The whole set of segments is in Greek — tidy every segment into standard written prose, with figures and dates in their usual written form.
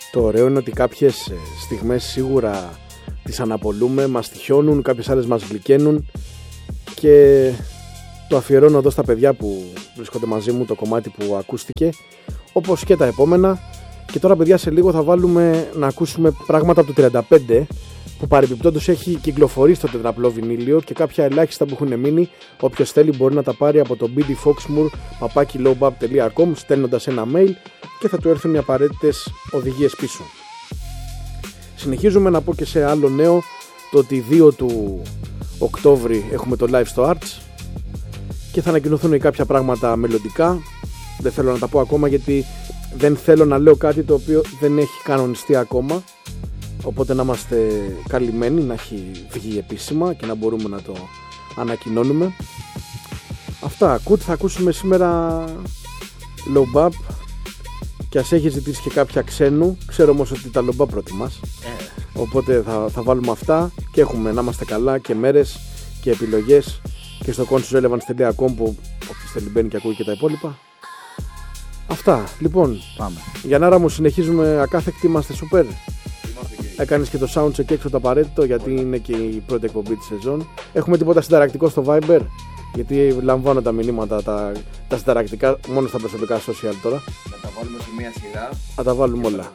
Το ωραίο είναι ότι κάποιες στιγμές σίγουρα τις αναπολούμε, μας τυχιώνουν, κάποιες άλλες μας γλυκαίνουν και το αφιερώνω εδώ στα παιδιά που βρίσκονται μαζί μου, το κομμάτι που ακούστηκε, όπως και τα επόμενα. Και τώρα, παιδιά, σε λίγο θα βάλουμε να ακούσουμε πράγματα από το 35 που παρεμπιπτόντως έχει κυκλοφορήσει στο τετραπλό βινίλιο και κάποια ελάχιστα που έχουν μείνει. Όποιος θέλει μπορεί να τα πάρει από το bdfoxmoor@lowbab.com στέλνοντας ένα mail και θα του έρθουν οι απαραίτητες οδηγίες πίσω. Συνεχίζουμε να πω και σε άλλο νέο, το ότι 2 του Οκτώβρη έχουμε το live στο Arts και θα ανακοινωθούν κάποια πράγματα μελλοντικά. Δεν θέλω να τα πω ακόμα γιατί δεν θέλω να λέω κάτι το οποίο δεν έχει κανονιστεί ακόμα, οπότε να είμαστε καλυμμένοι, να έχει βγει επίσημα και να μπορούμε να το ανακοινώνουμε. Αυτά, θα ακούσουμε σήμερα Low Bab και ας έχει ζητήσει και κάποια ξένου, ξέρω όμως ότι τα Low Bab προτιμάς, οπότε θα βάλουμε αυτά και έχουμε να είμαστε καλά και μέρες και επιλογές και στο consciousrelevance.com που όποιος θέλει μπαίνει και ακούει και τα υπόλοιπα. Αυτά, λοιπόν, πάμε. Γιαννάρα μου, συνεχίζουμε ακάθεκτη, είμαστε super. Έκανες και το soundcheck έξω το απαραίτητο γιατί είναι και η πρώτη εκπομπή της σεζόν. Έχουμε τίποτα συνταρακτικό στο Viber? Γιατί λαμβάνω τα μηνύματα, τα συνταρακτικά μόνο στα προσωπικά social τώρα. Να τα βάλουμε σε μία σειρά. Θα τα βάλουμε όλα.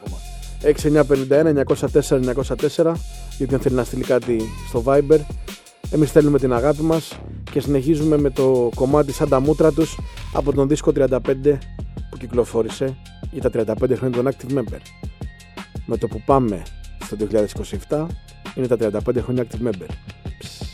6951-904-904 γιατί αν θέλει να στείλει κάτι στο Viber. Εμείς στέλνουμε την αγάπη μας και συνεχίζουμε με το κομμάτι σαν τα μούτρα τους από τον δίσκο 35 που κυκλοφόρησε για τα 35 χρόνια των Active Member. Με το που πάμε στο 2027 είναι τα 35 χρόνια Active Member.